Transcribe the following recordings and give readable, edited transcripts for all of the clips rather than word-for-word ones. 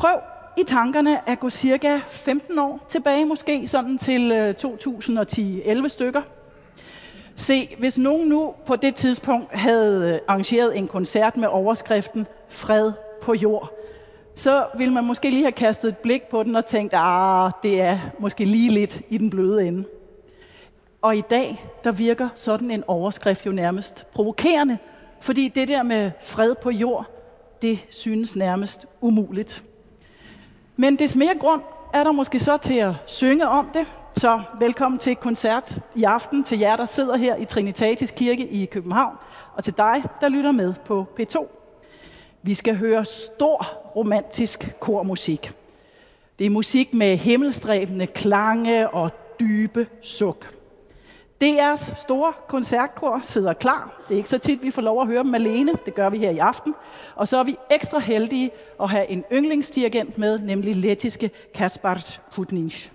Prøv i tankerne at gå cirka 15 år tilbage, måske sådan til 2010-11 stykker. Se, hvis nogen nu på det tidspunkt havde arrangeret en koncert med overskriften Fred på jord, så ville man måske lige have kastet et blik på den og tænkt, det er måske lige lidt i den bløde ende. Og i dag, der virker sådan en overskrift jo nærmest provokerende, fordi det der med fred på jord, det synes nærmest umuligt. Men des mere grund er der måske så til at synge om det. Så velkommen til koncert i aften til jer, der sidder her i Trinitatis Kirke i København, og til dig, der lytter med på P2. Vi skal høre stor romantisk kormusik. Det er musik med himmelstræbende klange og dybe suk. DR's store koncertkor sidder klar. Det er ikke så tit, vi får lov at høre dem alene. Det gør vi her i aften. Og så er vi ekstra heldige at have en yndlingsdirigent med, nemlig lettiske Kaspars Putniņš.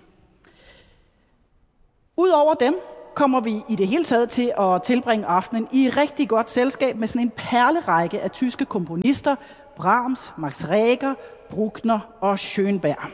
Udover dem kommer vi i det hele taget til at tilbringe aftenen i rigtig godt selskab med sådan en perlerække af tyske komponister, Brahms, Max Reger, Bruckner og Schönberg.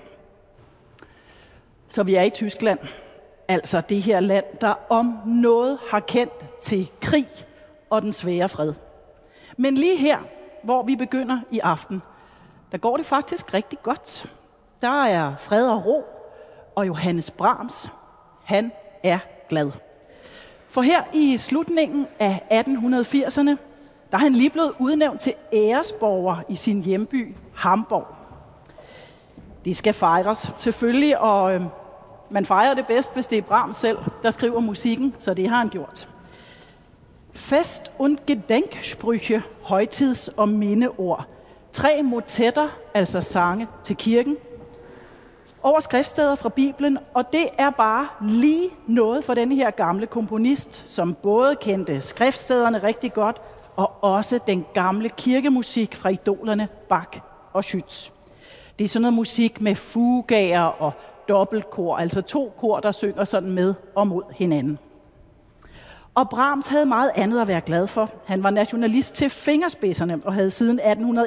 Så vi er i Tyskland, altså det her land, der om noget har kendt til krig og den svære fred. Men lige her, hvor vi begynder i aften, der går det faktisk rigtig godt. Der er fred og ro, og Johannes Brahms, han er glad. For her i slutningen af 1880'erne, der er han lige blevet udnævnt til æresborger i sin hjemby Hamburg. Det skal fejres selvfølgelig, og man fejrer det bedst, hvis det er Brahms selv, der skriver musikken, så det har han gjort. Fest- und Gedenksprüche, højtids- og mindeord. 3 motetter, altså sange til kirken. Over skriftsteder fra Bibelen, og det er bare lige noget for denne her gamle komponist, som både kendte skriftstederne rigtig godt, og også den gamle kirkemusik fra idolerne Bach og Schütz. Det er sådan noget musik med fugaer og dobbeltkor, altså 2 kor, der synger sådan med og mod hinanden. Og Brahms havde meget andet at være glad for. Han var nationalist til fingerspidserne og havde siden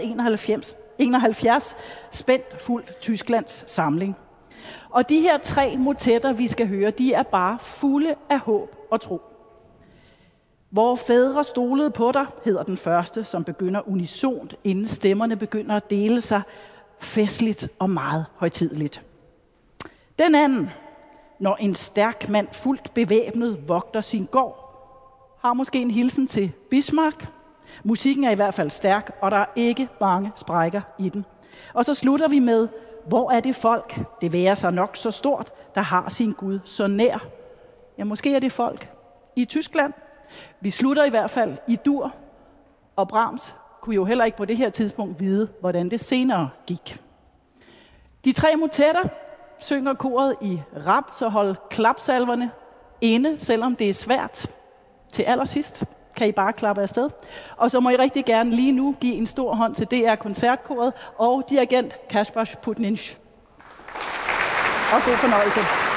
1871 spændt fuldt Tysklands samling. Og de her 3 motetter, vi skal høre, de er bare fulde af håb og tro. Hvor fædre stolede på dig, hedder den første, som begynder unisont, inden stemmerne begynder at dele sig festligt og meget højtideligt. Den anden, når en stærk mand fuldt bevæbnet vogter sin gård, har måske en hilsen til Bismarck. Musikken er i hvert fald stærk, og der er ikke mange sprækker i den. Og så slutter vi med, hvor er det folk, det værer sig nok så stort, der har sin Gud så nær. Ja, måske er det folk i Tyskland. Vi slutter i hvert fald i dur, og Brahms kunne jo heller ikke på det her tidspunkt vide, hvordan det senere gik. De 3 motetter synger koret i rap, så hold klapsalverne inde, selvom det er svært. Til allersidst kan I bare klappe afsted. Og så må I rigtig gerne lige nu give en stor hånd til DR Koncertkoret og dirigent Kaspars Putniņš. Og god fornøjelse.